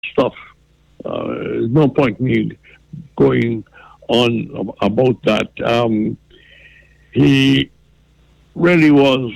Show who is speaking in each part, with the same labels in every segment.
Speaker 1: stuff. There's no point in me going on about that. He really was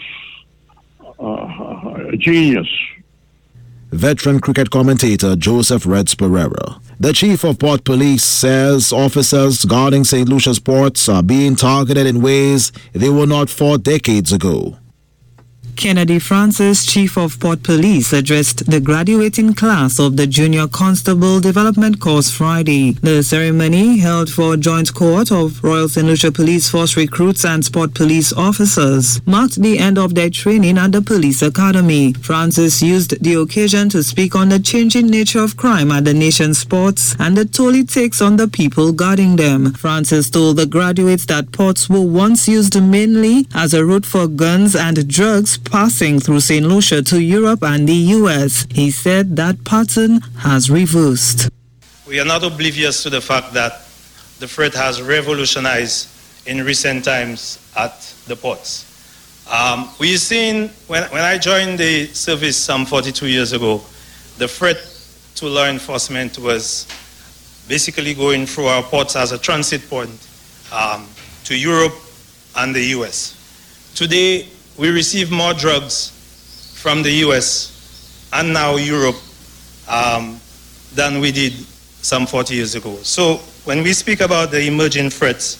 Speaker 1: a genius.
Speaker 2: Veteran cricket commentator Joseph Reds Pereira. The chief of Port Police says officers guarding St. Lucia's ports are being targeted in ways they were not 4 decades ago.
Speaker 3: Kennedy Francis, Chief of Port Police, addressed the graduating class of the Junior Constable Development Course Friday. The ceremony, held for joint cohort of Royal St. Lucia Police Force recruits and Port Police officers, marked the end of their training at the Police Academy. Francis used the occasion to speak on the changing nature of crime at the nation's ports and the toll it takes on the people guarding them. Francis told the graduates that ports were once used mainly as a route for guns and drugs passing through St. Lucia to Europe and the US. He said that pattern has reversed.
Speaker 4: We are not oblivious to the fact that the freight has revolutionized in recent times at the ports. We've seen, when I joined the service some 42 years ago, the freight to law enforcement was basically going through our ports as a transit point to Europe and the US. Today, we receive more drugs from the US and now Europe than we did some 40 years ago. So when we speak about the emerging threats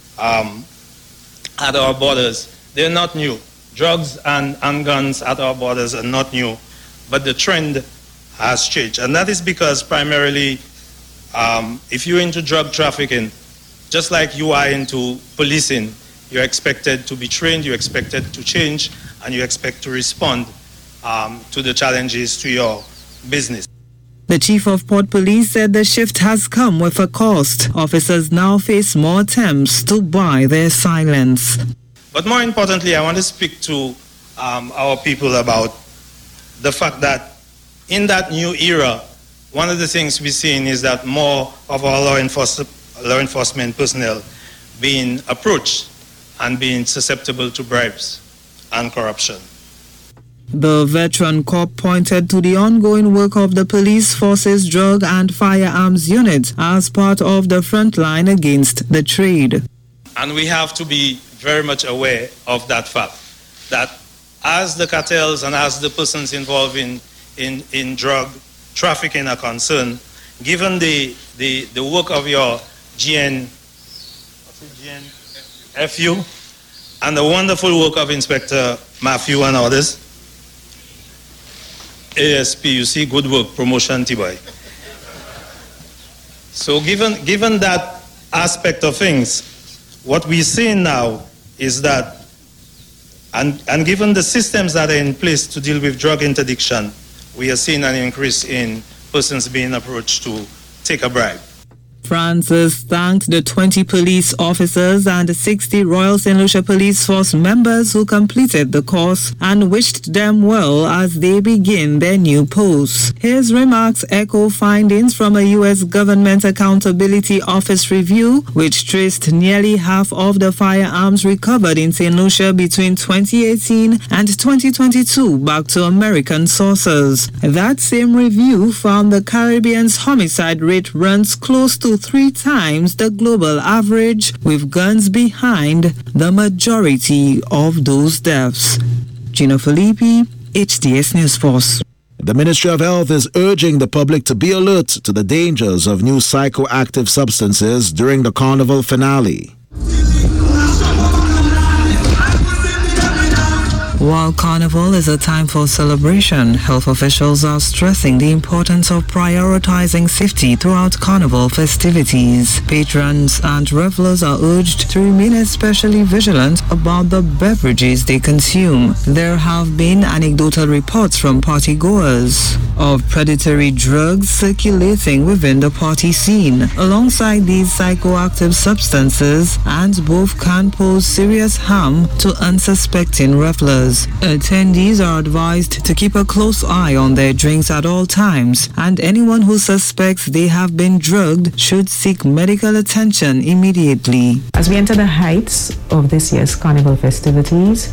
Speaker 4: at our borders, they're not new. Drugs and guns at our borders are not new, but the trend has changed. And that is because primarily, if you're into drug trafficking, just like you are into policing, you're expected to be trained, you're expected to change, and you expect to respond to the challenges to your business.
Speaker 3: The Chief of Port Police said the shift has come with a cost. Officers now face more attempts to buy their silence.
Speaker 4: But more importantly, I want to speak to our people about the fact that in that new era, one of the things we're seeing is that more of our law enforcement personnel being approached and being susceptible to bribes and corruption.
Speaker 3: The veteran cop pointed to the ongoing work of the police force's drug and firearms unit as part of the front line against the trade.
Speaker 4: And we have to be very much aware of that fact, that as the cartels and as the persons involved in drug trafficking are concerned, given the work of your GNFU and the wonderful work of Inspector Matthew and others, ASP, you see, good work, promotion, T-Boy. So given that aspect of things, what we're seeing now is that, and given the systems that are in place to deal with drug interdiction, we are seeing an increase in persons being approached to take a bribe.
Speaker 3: Francis thanked the 20 police officers and 60 Royal St. Lucia Police Force members who completed the course and wished them well as they begin their new posts. His remarks echo findings from a U.S. Government Accountability Office review, which traced nearly half of the firearms recovered in St. Lucia between 2018 and 2022 back to American sources. That same review found the Caribbean's homicide rate runs close to 3 times the global average, with guns behind the majority of those deaths. Gino Filippi, HDS News Force.
Speaker 2: The Ministry of Health is urging the public to be alert to the dangers of new psychoactive substances during the Carnival finale.
Speaker 3: While Carnival is a time for celebration, health officials are stressing the importance of prioritizing safety throughout Carnival festivities. Patrons and revelers are urged to remain especially vigilant about the beverages they consume. There have been anecdotal reports from partygoers of predatory drugs circulating within the party scene. Alongside these psychoactive substances, and both can pose serious harm to unsuspecting revelers. Attendees are advised to keep a close eye on their drinks at all times, and anyone who suspects they have been drugged should seek medical attention immediately.
Speaker 5: As we enter the heights of this year's Carnival festivities,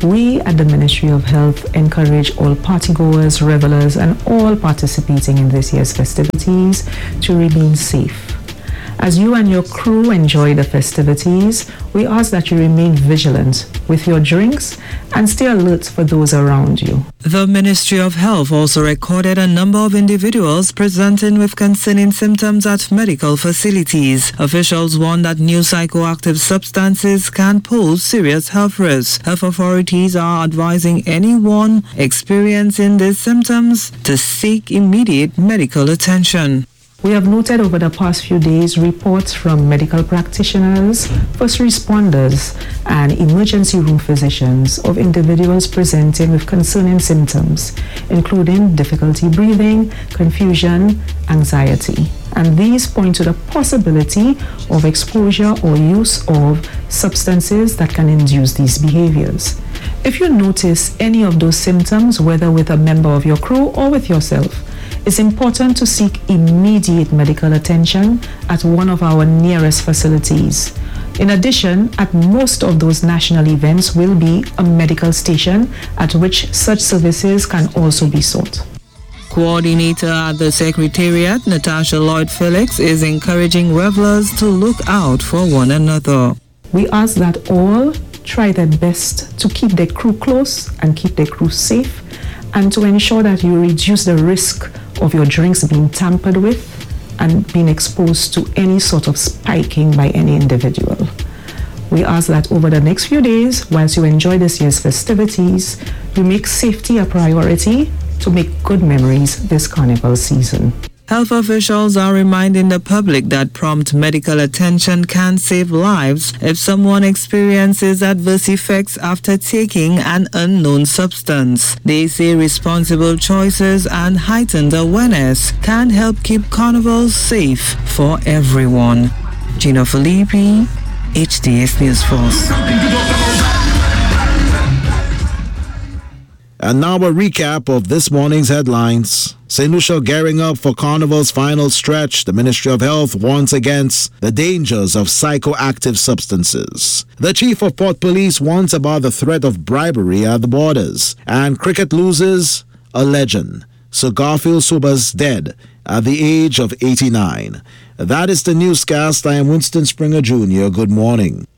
Speaker 5: We at the Ministry of Health encourage all partygoers, revelers, and all participating in this year's festivities to remain safe. As you and your crew enjoy the festivities, we ask that you remain vigilant with your drinks and stay alert for those around you.
Speaker 3: The Ministry of Health also recorded a number of individuals presenting with concerning symptoms at medical facilities. Officials warn that new psychoactive substances can pose serious health risks. Health authorities are advising anyone experiencing these symptoms to seek immediate medical attention.
Speaker 5: We have noted over the past few days reports from medical practitioners, first responders, and emergency room physicians of individuals presenting with concerning symptoms, including difficulty breathing, confusion, anxiety. And these point to the possibility of exposure or use of substances that can induce these behaviors. If you notice any of those symptoms, whether with a member of your crew or with yourself, it's important to seek immediate medical attention at one of our nearest facilities. In addition, at most of those national events will be a medical station at which such services can also be sought.
Speaker 3: Coordinator at the Secretariat, Natasha Lloyd-Felix, is encouraging revelers to look out for one another.
Speaker 5: We ask that all try their best to keep their crew close and keep their crew safe, and to ensure that you reduce the risk of your drinks being tampered with and being exposed to any sort of spiking by any individual. We ask that over the next few days, whilst you enjoy this year's festivities, you make safety a priority to make good memories this carnival season.
Speaker 3: Health officials are reminding the public that prompt medical attention can save lives if someone experiences adverse effects after taking an unknown substance. They say responsible choices and heightened awareness can help keep carnivals safe for everyone. Gina Filippi, HDS News Force.
Speaker 2: And now a recap of this morning's headlines. St. Lucia gearing up for Carnival's final stretch. The Ministry of Health warns against the dangers of psychoactive substances. The Chief of Port Police warns about the threat of bribery at the borders. And cricket loses a legend. Sir Garfield Sobers dead at the age of 89. That is the newscast. I am Winston Springer Jr. Good morning.